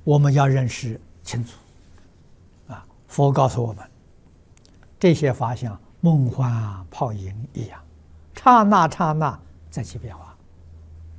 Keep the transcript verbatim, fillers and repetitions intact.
我们要认识清楚啊！佛告诉我们，这些法像梦幻泡影一样，刹那刹那在起变化。